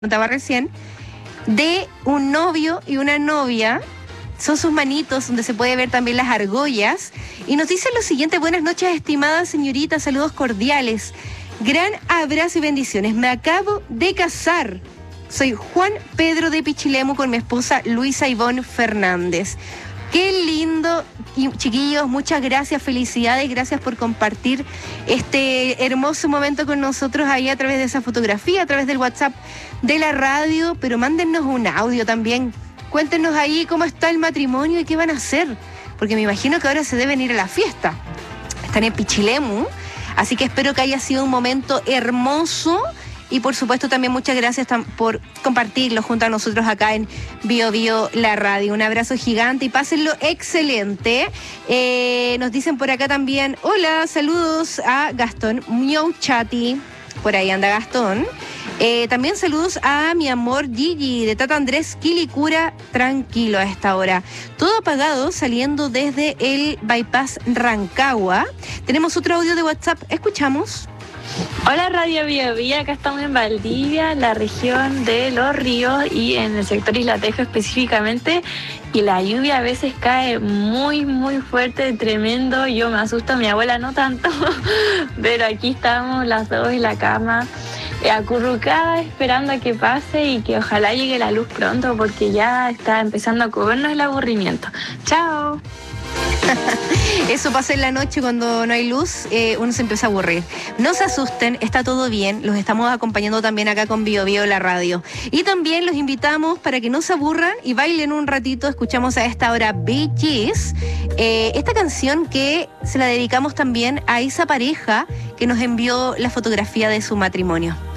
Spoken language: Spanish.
contaba recién, de un novio y una novia. Son sus manitos, donde se puede ver también las argollas. Y nos dice lo siguiente: buenas noches, estimada señorita, saludos cordiales. Gran abrazo y bendiciones. Me acabo de casar. Soy Juan Pedro de Pichilemu con mi esposa Luisa Ivonne Fernández. Qué lindo, y chiquillos, muchas gracias, felicidades, gracias por compartir este hermoso momento con nosotros ahí a través de esa fotografía, a través del WhatsApp de la radio, pero mándennos un audio también. Cuéntenos ahí cómo está el matrimonio y qué van a hacer, porque me imagino que ahora se deben ir a la fiesta. Están en Pichilemu, así que espero que haya sido un momento hermoso. Y por supuesto también muchas gracias por compartirlo junto a nosotros acá en Bio Bio La Radio. Un abrazo gigante y pásenlo excelente. Nos dicen por acá también, hola, saludos a Gastón Miauchati. Por ahí anda Gastón. También saludos a mi amor Gigi de Tata Andrés Quilicura, tranquilo a esta hora. Todo apagado saliendo desde el Bypass Rancagua. Tenemos otro audio de WhatsApp, escuchamos. Hola Radio Bio Bio, acá estamos en Valdivia, la región de Los Ríos y en el sector Isla Tejo específicamente, y la lluvia a veces cae muy fuerte, tremendo. Yo me asusto, mi abuela no tanto, pero aquí estamos las dos en la cama, acurrucadas esperando a que pase y que ojalá llegue la luz pronto porque ya está empezando a comernos el aburrimiento. ¡Chao! Eso pasa en la noche cuando no hay luz, uno se empieza a aburrir. No se asusten, está todo bien, los estamos acompañando también acá con Bio Bio La Radio. Y también los invitamos para que no se aburran y bailen un ratito. Escuchamos a esta hora Bee Gees, esta canción que se la dedicamos también a esa pareja que nos envió la fotografía de su matrimonio.